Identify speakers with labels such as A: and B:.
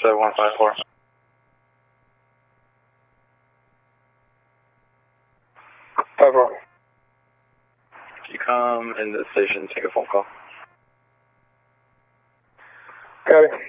A: 154. If you come in the station, take a phone call.
B: Got it.